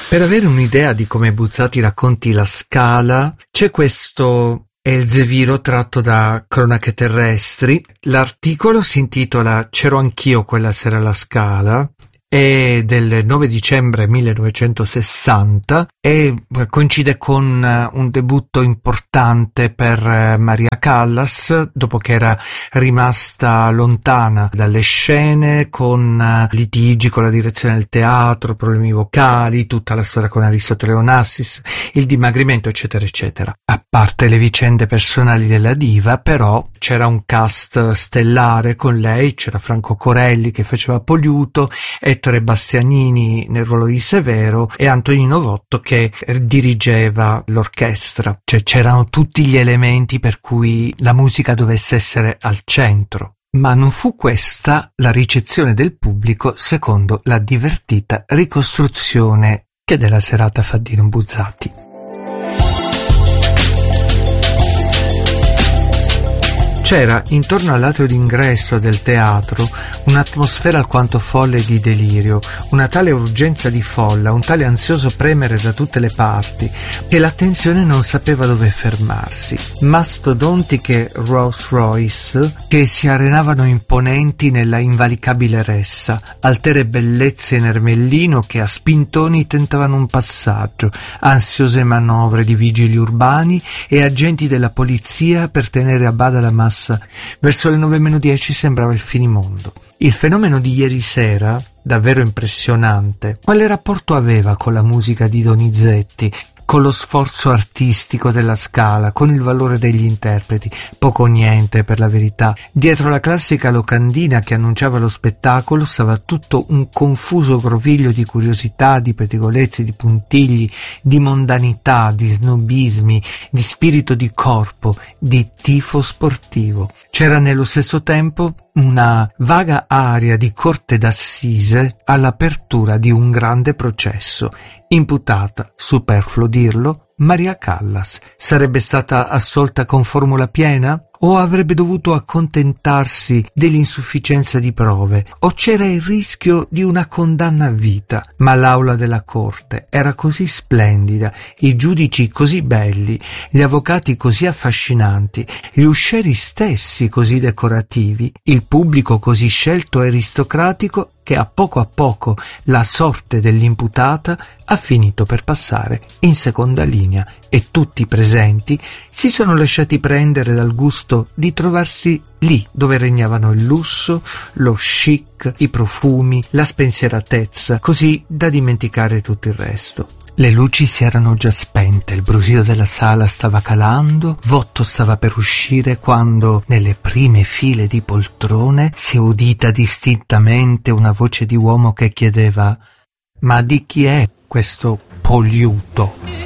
Per avere un'idea di come Buzzati racconti la Scala, c'è questo Elzeviro tratto da Cronache Terrestri. L'articolo si intitola "C'ero anch'io quella sera alla Scala", è del 9 dicembre 1960 e coincide con un debutto importante per Maria Callas, dopo che era rimasta lontana dalle scene, con litigi con la direzione del teatro, problemi vocali, tutta la storia con Aristotele Onassis, il dimagrimento, eccetera eccetera. A parte le vicende personali della diva, però c'era un cast stellare con lei, c'era Franco Corelli che faceva Poliuto, Ettore Bastianini nel ruolo di Severo e Antonino Votto che dirigeva l'orchestra. Cioè c'erano tutti gli elementi per cui la musica dovesse essere al centro. Ma non fu questa la ricezione del pubblico secondo la divertita ricostruzione che della serata fa Dino Buzzati. C'era intorno all'atrio d'ingresso del teatro un'atmosfera alquanto folle e di delirio, una tale urgenza di folla, un tale ansioso premere da tutte le parti, che l'attenzione non sapeva dove fermarsi. Mastodontiche Rolls Royce che si arenavano imponenti nella invalicabile ressa, altere bellezze in ermellino che a spintoni tentavano un passaggio, ansiose manovre di vigili urbani e agenti della polizia per tenere a bada la massa. Verso le 9:10 sembrava il finimondo. Il fenomeno di ieri sera, davvero impressionante, quale rapporto aveva con la musica di Donizetti, con lo sforzo artistico della Scala, con il valore degli interpreti? Poco o niente, per la verità. Dietro la classica locandina che annunciava lo spettacolo stava tutto un confuso groviglio di curiosità, di pettegolezzi, di puntigli, di mondanità, di snobismi, di spirito di corpo, di tifo sportivo. C'era nello stesso tempo una vaga aria di corte d'assise all'apertura di un grande processo. Imputata, superfluo dirlo, Maria Callas. Sarebbe stata assolta con formula piena? O avrebbe dovuto accontentarsi dell'insufficienza di prove? O c'era il rischio di una condanna a vita? Ma l'aula della corte era così splendida, i giudici così belli, gli avvocati così affascinanti, gli uscieri stessi così decorativi, il pubblico così scelto e aristocratico, che a poco la sorte dell'imputata ha finito per passare in seconda linea e tutti i presenti si sono lasciati prendere dal gusto di trovarsi lì dove regnavano il lusso, lo chic, i profumi, la spensieratezza, così da dimenticare tutto il resto. Le luci si erano già spente, il brusio della sala stava calando, Votto stava per uscire quando, nelle prime file di poltrone, si è udita distintamente una voce di uomo che chiedeva: «Ma di chi è questo Poliuto?»